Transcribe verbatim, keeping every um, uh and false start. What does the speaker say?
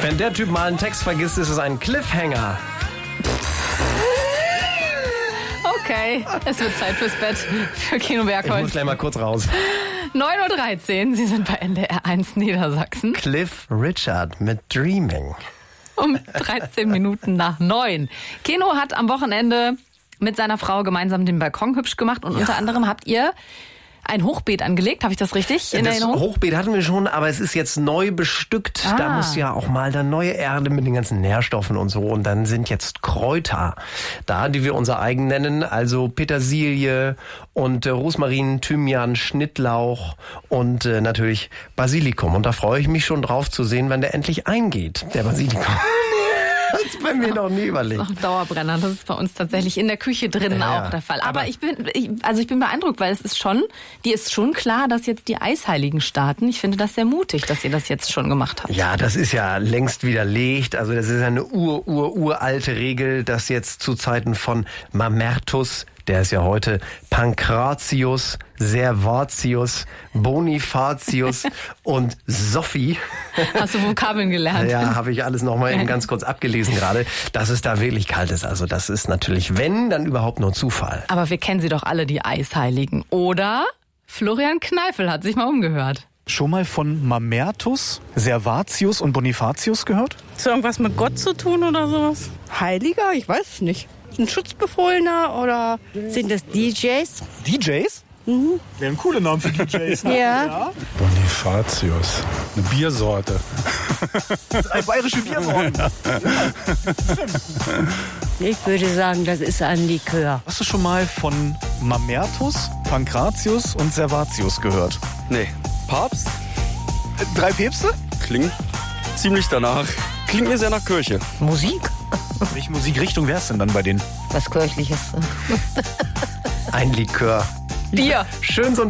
Wenn der Typ mal einen Text vergisst, ist es ein Cliffhanger. Okay, es wird Zeit fürs Bett für Kino Ich Bergholz. muss gleich mal kurz raus. neun Uhr dreizehn, Sie sind bei N D R eins Niedersachsen. Cliff Richard mit Dreaming. Um dreizehn Minuten nach neun. Keno hat am Wochenende mit seiner Frau gemeinsam den Balkon hübsch gemacht und Ja. unter anderem habt ihr ein Hochbeet angelegt. Habe ich das richtig in Das Erinnerung? Hochbeet hatten wir schon, aber es ist jetzt neu bestückt. Ah. Da muss ja auch mal dann neue Erde mit den ganzen Nährstoffen und so. Und dann sind jetzt Kräuter da, die wir unser eigen nennen. Also Petersilie und äh, Rosmarin, Thymian, Schnittlauch und äh, natürlich Basilikum. Und da freue ich mich schon drauf zu sehen, wann der endlich eingeht, der Basilikum. Das ist bei mir noch nie überlegt. Noch ein Dauerbrenner. Das ist bei uns tatsächlich in der Küche drinnen Ja, auch der Fall. Aber, aber ich bin, ich, also ich bin beeindruckt, weil es ist schon, die ist schon klar, dass jetzt die Eisheiligen starten. Ich finde das sehr mutig, dass ihr das jetzt schon gemacht habt. Ja, das ist ja längst widerlegt. Also das ist eine ur, ur, uralte Regel, dass jetzt zu Zeiten von Mamertus, der ist ja heute Pankratius, Servatius, Bonifatius und Sophie. Hast du Vokabeln gelernt? Ja, habe ich alles nochmal eben ganz kurz abgelesen gerade, dass es da wirklich kalt ist. Also das ist natürlich, wenn, dann überhaupt nur Zufall. Aber wir kennen sie doch alle, die Eisheiligen. Oder Florian Kneifel hat sich mal umgehört. Schon mal von Mamertus, Servatius und Bonifatius gehört? Ist irgendwas mit Gott zu tun oder sowas? Heiliger? Ich weiß es nicht. Ein Schutzbefohlener oder sind das D Js? D Js? Mhm. Wäre ein cooler Name für D Js, ne? Ja. ja. Bonifatius, eine Biersorte. Drei bayerische Biersorten. Ja. Ich würde sagen, das ist ein Likör. Hast du schon mal von Mamertus, Pankratius und Servatius gehört? Nee. Papst? Drei Päpste? Klingt ziemlich danach. Klingt mir sehr nach Kirche. Musik? Welche Musikrichtung wär's denn dann bei denen? Was Kirchliches. Ein Likör. Bier. Schön so ein